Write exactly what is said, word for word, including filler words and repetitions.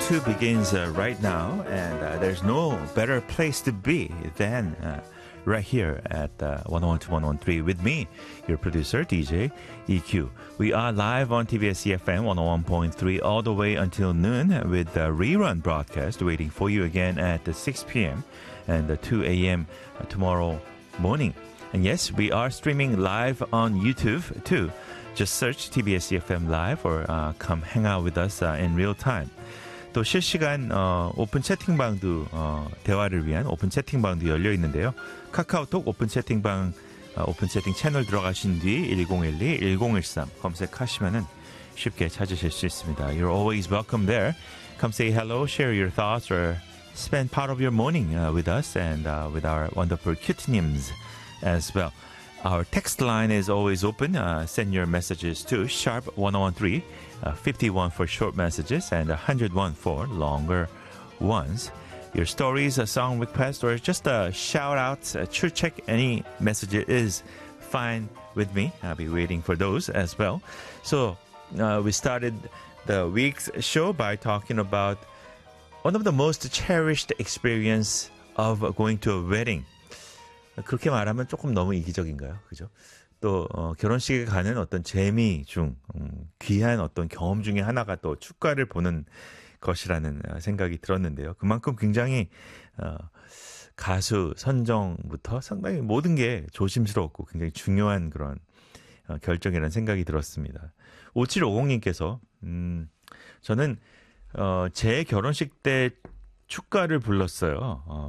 two begins uh, right now, and uh, there's no better place to be than uh, right here at uh, one oh one to one oh three with me, your producer, D J E Q. We are live on T B S E F M one oh one point three all the way until noon with the rerun broadcast waiting for you again at the six p.m. and the two a.m. tomorrow morning. And yes, we are streaming live on YouTube too. Just search T B S E F M Live or uh, come hang out with us uh, in real time. 또 실시간 어, 오픈 채팅방도 어, 대화를 위한 오픈 채팅방도 열려 있는데요. 카카오톡 오픈 채팅방 어, 오픈 채팅 채널 들어가신 뒤 일공일이 일공일삼 검색하시면은 쉽게 찾으실 수 있습니다. You're always welcome there. Come say hello, share your thoughts, or spend part of your morning uh, with us and uh, with our wonderful cutinims as well. Our text line is always open. Uh, send your messages to sharp one oh one three, uh, fifty-one for short messages and one oh one for longer ones. Your stories, a song request, or just a shout out, a true check, any message is fine with me. I'll be waiting for those as well. So uh, we started the week's show by talking about one of the most cherished experience of going to a wedding. 그렇게 말하면 조금 너무 이기적인가요? 그죠? 또 어, 결혼식에 가는 어떤 재미 중 음, 귀한 어떤 경험 중에 하나가 또 축가를 보는 것이라는 생각이 들었는데요. 그만큼 굉장히 어, 가수 선정부터 상당히 모든 게 조심스럽고 굉장히 중요한 그런 어, 결정이라는 생각이 들었습니다. 오칠오공님께서 음, 저는 어, 제 결혼식 때 축가를 불렀어요. 어,